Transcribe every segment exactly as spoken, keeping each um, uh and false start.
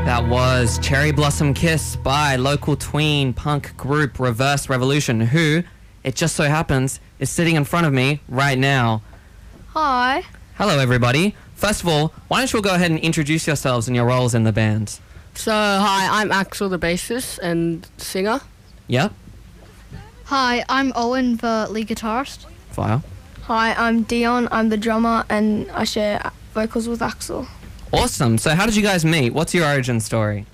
That was Cherry Blossom Kiss by local tween punk group Reverse Revolution, who, it just so happens, is sitting in front of me right now. Hi. Hello, everybody. First of all, why don't you all go ahead and introduce yourselves and your roles in the band? So, hi, I'm Axel, the bassist and singer. Yep. Hi, I'm Owen, the lead guitarist. Fire. Hi, I'm Dion. I'm the drummer and I share vocals with Axel. Awesome. So how did you guys meet? What's your origin story?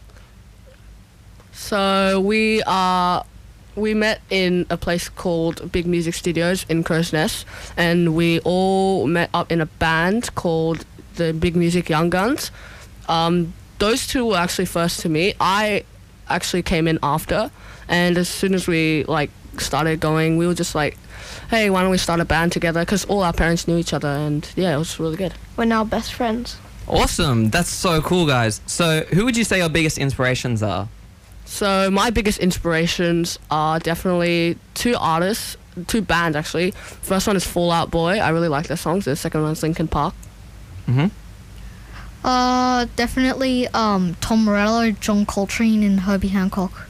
So, we are... We met in a place called Big Music Studios in Crow's Nest, and we all met up in a band called the Big Music Young Guns. Um, those two were actually first to meet. I actually came in after, and as soon as we like started going, we were just like, hey, why don't we start a band together? Because all our parents knew each other, and yeah, it was really good. We're now best friends. Awesome. That's so cool, guys. So who would you say your biggest inspirations are? So my biggest inspirations are definitely two artists, two bands actually. First one is Fall Out Boy. I really like their songs. The second one is Linkin Park. Mm-hmm. Uh, definitely um, Tom Morello, John Coltrane, and Herbie Hancock.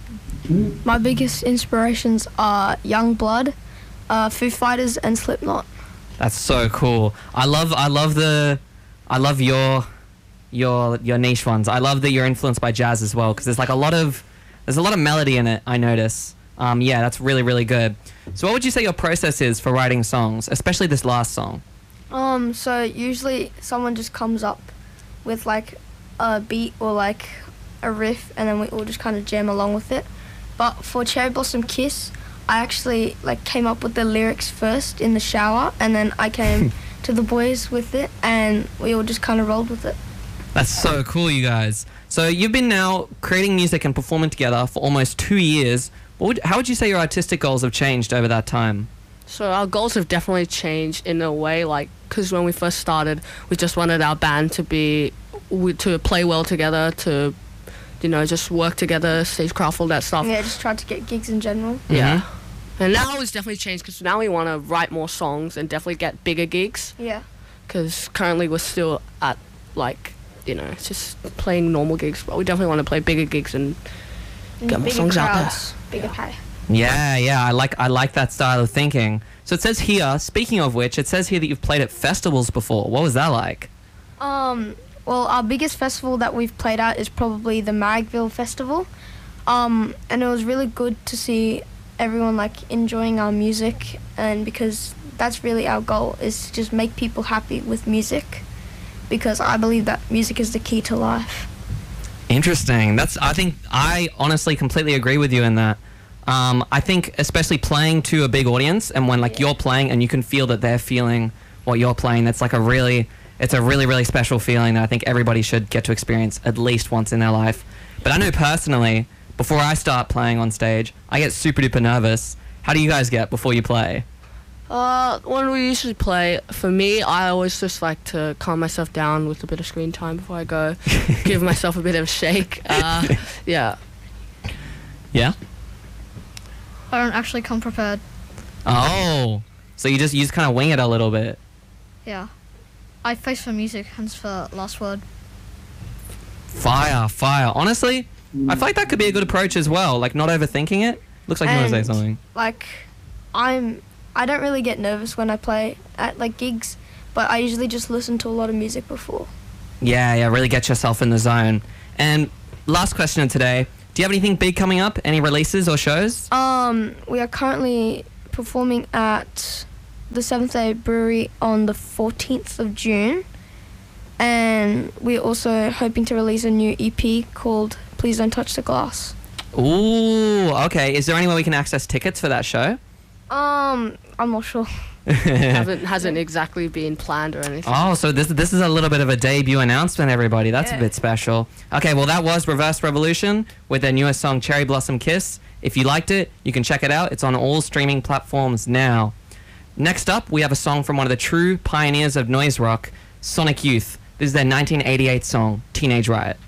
My biggest inspirations are Youngblood, uh, Foo Fighters, and Slipknot. That's so cool. I love I love the I love your your your niche ones. I love that you're influenced by jazz as well, because there's like a lot of there's a lot of melody in it, I notice. Um, yeah, that's really, really good. So what would you say your process is for writing songs, especially this last song? Um, so usually someone just comes up with like a beat or like a riff, and then we all just kind of jam along with it. But for Cherry Blossom Kiss, I actually like came up with the lyrics first in the shower, and then I came to the boys with it, and we all just kind of rolled with it. That's so cool, you guys. So you've been now creating music and performing together for almost two years. What would, how would you say your artistic goals have changed over that time? So our goals have definitely changed in a way, like, because when we first started, we just wanted our band to be, we, to play well together, to, you know, just work together, stagecraft, all that stuff. Yeah, just tried to get gigs in general. Yeah. And now it's definitely changed, because now we want to write more songs and definitely get bigger gigs. Yeah. Because currently we're still at, like, you know, just playing normal gigs, but we definitely want to play bigger gigs and And get more bigger songs crowds, out bigger Yeah. pay. Yeah, yeah, I like I like that style of thinking. So it says here, speaking of which, it says here that you've played at festivals before. What was that like? Um, well, our biggest festival that we've played at is probably the Marrickville Festival. Um, and it was really good to see everyone like enjoying our music, and because that's really our goal, is to just make people happy with music, because I believe that music is the key to life. Interesting. That's. I think I honestly completely agree with you in that. Um, I think especially playing to a big audience, and when like Yeah. you're playing and you can feel that they're feeling what you're playing, that's like a really, it's a really, really special feeling that I think everybody should get to experience at least once in their life. But I know personally, before I start playing on stage, I get super duper nervous. How do you guys get before you play? Uh, when we usually play, for me, I always just like to calm myself down with a bit of screen time before I go, give myself a bit of a shake. Uh, yeah. Yeah. I don't actually come prepared. Oh, so you just you just kind of wing it a little bit. Yeah. I face for music, hence for last word. Fire, fire. Honestly, I feel like that could be a good approach as well. Like not overthinking it. Looks like you want to say And, something. Like, I'm, I don't really get nervous when I play at like gigs, but I usually just listen to a lot of music before. Yeah, yeah. Really get yourself in the zone. And last question of today. Do you have anything big coming up? Any releases or shows? Um, we are currently performing at the Seventh Day Brewery on the fourteenth of June, and we're also hoping to release a new E P called Please Don't Touch the Glass. Ooh, okay. Is there any way we can access tickets for that show? Um, I'm not sure. Haven't, hasn't exactly been planned or anything. Oh, so this this is a little bit of a debut announcement, everybody. That's Yeah. a bit special. Okay, well, that was Reverse Revolution with their newest song, Cherry Blossom Kiss. If you liked it, you can check it out. It's on all streaming platforms now. Next up, we have a song from one of the true pioneers of noise rock, Sonic Youth. This is their nineteen eighty-eight song, Teenage Riot.